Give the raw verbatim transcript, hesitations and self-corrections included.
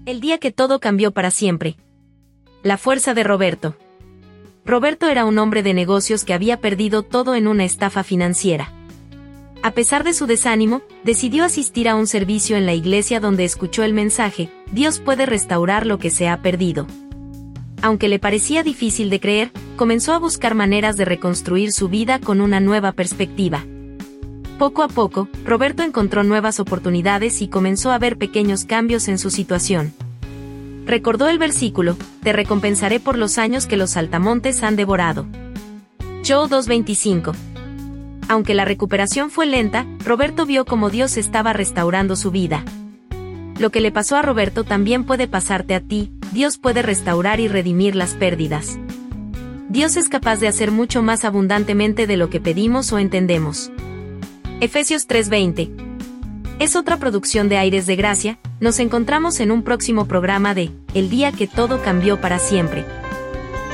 El día que todo cambió para siempre. La fuerza de Roberto. Roberto era un hombre de negocios que había perdido todo en una estafa financiera. A pesar de su desánimo, decidió asistir a un servicio en la iglesia donde escuchó el mensaje: Dios puede restaurar lo que se ha perdido. Aunque le parecía difícil de creer, comenzó a buscar maneras de reconstruir su vida con una nueva perspectiva. Poco a poco, Roberto encontró nuevas oportunidades y comenzó a ver pequeños cambios en su situación. Recordó el versículo: te recompensaré por los años que los saltamontes han devorado. Joel dos veinticinco. Aunque la recuperación fue lenta, Roberto vio cómo Dios estaba restaurando su vida. Lo que le pasó a Roberto también puede pasarte a ti. Dios puede restaurar y redimir las pérdidas. Dios es capaz de hacer mucho más abundantemente de lo que pedimos o entendemos. Efesios tres veinte. Es otra producción de Aires de Gracia. Nos encontramos en un próximo programa de El día que todo cambió para siempre.